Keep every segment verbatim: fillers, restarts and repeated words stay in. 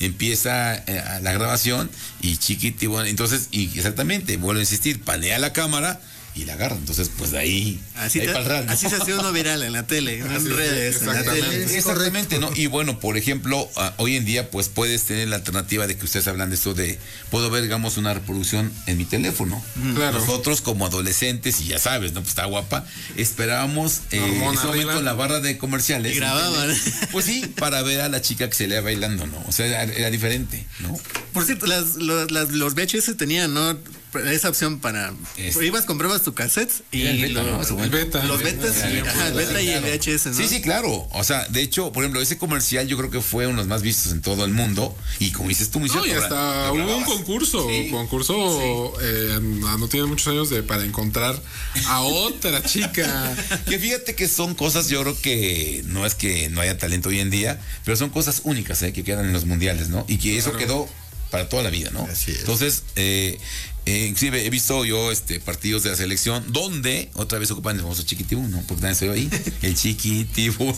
empieza eh, la grabación y Chiquiti, bueno, entonces, y exactamente, vuelvo a insistir, panea la cámara y la agarra. Entonces, pues de ahí, así, de ahí te, para el real, ¿no? Así se hace uno viral en la tele, en Así, redes, en la tele. Exactamente, ¿no? Y bueno, por ejemplo, uh, hoy en día, pues puedes tener la alternativa de que ustedes hablan de esto de, puedo ver, digamos, una reproducción en mi teléfono. Claro. Nosotros como adolescentes, y ya sabes, ¿no? Pues está guapa, esperábamos eh, en ese momento en la barra de comerciales. Y grababan. Pues sí, para ver a la chica que se le iba bailando, ¿no? O sea, era, era diferente, ¿no? Por cierto, las, los, las, los V H S tenían, ¿no? Esa opción para... Este. Ibas, comprabas tu cassette y El beta, lo- ¿no? El beta. los betas, Sí, y, ajá, el beta y el claro. V H S, ¿no? Sí, sí, claro. O sea, de hecho, por ejemplo, ese comercial yo creo que fue uno de los más vistos en todo el mundo. Y como dices tú, muy No, cierto, y hasta lo hubo un grababas. concurso, Sí. concurso, eh, no tiene muchos años de para encontrar a otra chica. Que fíjate que son cosas, yo creo que no es que no haya talento hoy en día, pero son cosas únicas, ¿eh? Que quedan en los mundiales, ¿no? Y que eso Claro. quedó para toda la vida, ¿no? Así es. Entonces, eh, eh, inclusive he visto yo este partidos de la selección donde otra vez ocupan el famoso Chiquitibú, ¿no? Porque también se ve ahí, el Chiquitibú.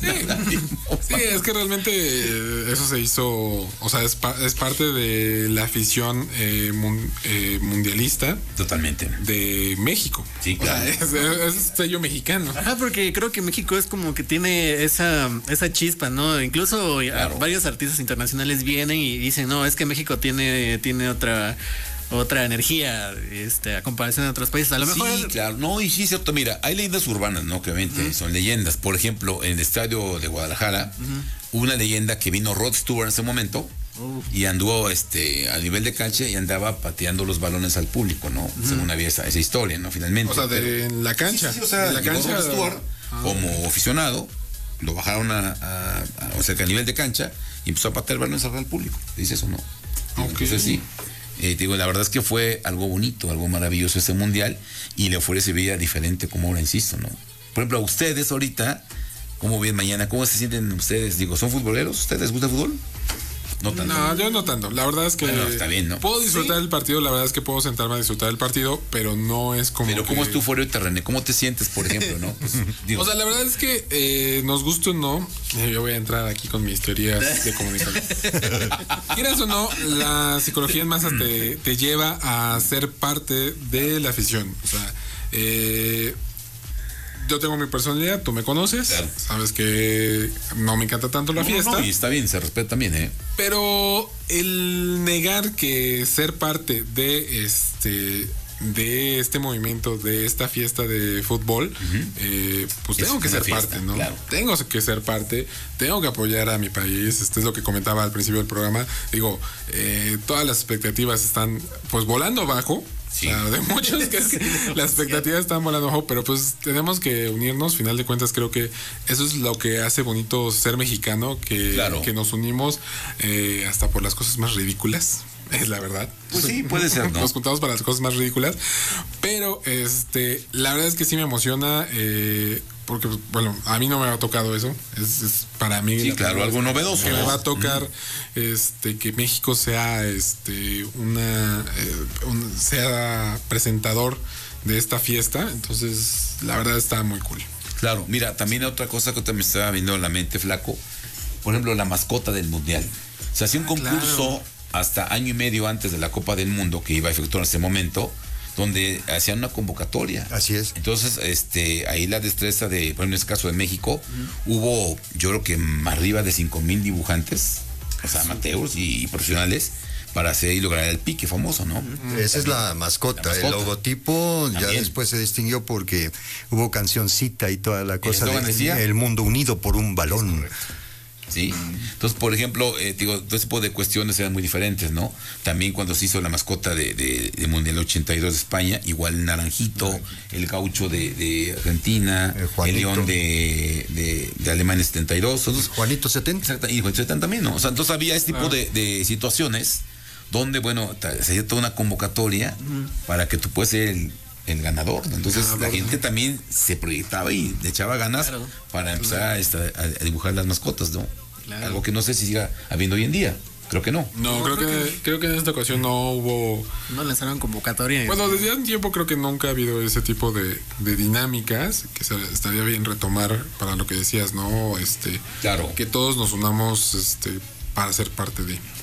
Sí, es que realmente eh, eso se hizo, o sea, es, pa- es parte de la afición eh, mun- eh, mundialista Totalmente. de México. Sí, O sea, claro. es, es sello mexicano. Ajá, porque creo que México es como que tiene esa, esa chispa, ¿no? Incluso Claro. varios artistas internacionales vienen y dicen, no, es que México tiene, tiene otra otra energía este, a comparación de otros países. A lo mejor... Sí, claro. No, y sí, cierto. Mira, hay leyendas urbanas, ¿no? Que obviamente uh-huh. son leyendas. Por ejemplo, en el estadio de Guadalajara, uh-huh. hubo una leyenda que vino Rod Stewart en ese momento uh-huh. y anduvo este, a nivel de cancha y andaba pateando los balones al público, ¿no? Uh-huh. Según había esa, esa historia, ¿no? Finalmente. O sea, de Pero, en la cancha. Sí, sí, o sea, en la llegó cancha. Rod Stewart uh-huh. como aficionado, lo bajaron a, a, a, o sea, que a nivel de cancha y empezó a patear balones al público. Dice eso, ¿no? Okay. Entonces sí. Eh, digo, la verdad es que fue algo bonito, algo maravilloso ese mundial y le ofrece vida diferente, como ahora insisto, ¿no? Por ejemplo, a ustedes ahorita, ¿cómo ven mañana? ¿Cómo se sienten ustedes? Digo, ¿son futboleros? ¿Ustedes les gusta el fútbol? No tanto. No, yo no tanto. La verdad es que bueno, está bien, ¿no? puedo disfrutar sí. el partido, la verdad es que puedo sentarme a disfrutar el partido, pero no es como. Pero que... ¿cómo es tu fuero de terreno? ¿Cómo te sientes, por ejemplo, no? Pues, digo, o sea, la verdad es que eh, nos gusta o no, eh, yo voy a entrar aquí con mis teorías de comunicación. Quieras o no, la psicología en masa te, te lleva a ser parte de la afición. O sea, eh, yo tengo mi personalidad, tú me conoces, claro. Sabes que no me encanta tanto la no, fiesta. No, y está bien, se respeta también, ¿eh? Pero el negar que ser parte de este de este movimiento, de esta fiesta de fútbol, uh-huh. eh, pues es tengo que ser fiesta, parte, ¿no? Claro. Tengo que ser parte, tengo que apoyar a mi país. Este es lo que comentaba al principio del programa. Digo, eh, todas las expectativas están pues volando bajo. Sí. O sea, de muchos que, es que las expectativas están volando bajo, pero pues tenemos que unirnos. Final de cuentas, creo que eso es lo que hace bonito ser mexicano, que, claro. que nos unimos eh, hasta por las cosas más ridículas. Es la verdad. Pues sí, puede ser, ¿no? Nos juntamos para las cosas más ridículas. Pero este, la verdad es que sí me emociona. Eh, porque, bueno, a mí no me ha tocado eso. Es, es para mí. Sí, claro, algo novedoso. Que me va a tocar mm. este, que México sea este, una. Eh, un, sea presentador de esta fiesta. Entonces, la verdad está muy cool. Claro, mira, también otra cosa que te me estaba viendo en la mente, flaco. Por ejemplo, la mascota del mundial. Se hacía un ah, concurso. Claro. Hasta año y medio antes de la Copa del Mundo que iba a efectuar en ese momento, donde hacían una convocatoria. Así es. Entonces, este, ahí la destreza de, por ejemplo, en este caso de México, uh-huh. hubo, yo creo que arriba de cinco mil dibujantes, o sea, amateurs y, y profesionales, para hacer y lograr el pique famoso, ¿no? Uh-huh. Esa es la mascota. la mascota. El logotipo también. Ya después se distinguió porque hubo cancioncita y toda la cosa de decía? El mundo unido por un balón. Sí, entonces por ejemplo, eh, digo, todo ese tipo de cuestiones eran muy diferentes, ¿no? También cuando se hizo la mascota de, de, de Mundial ochenta y dos de España, igual el naranjito, el gaucho de, de Argentina, el, el león de, de, de Alemania setenta y dos, entonces, Juanito setenta. Exacto, y Juanito setenta también, ¿no? O sea, entonces había este tipo ah. de, de situaciones donde, bueno, se hacía toda una convocatoria uh-huh. para que tú puedas ser el el ganador. Entonces ganador, la gente ¿no? también se proyectaba y le echaba ganas claro, para empezar claro. a, esta, a dibujar las mascotas, ¿no? Claro. Algo que no sé si siga habiendo hoy en día. Creo que no. No, no creo, creo que, que creo que en esta ocasión no hubo. No lanzaron convocatoria. Bueno, desde hace un tiempo creo que nunca ha habido ese tipo de, de dinámicas que se, estaría bien retomar para lo que decías, ¿no? Este, claro. Que todos nos unamos este para ser parte de.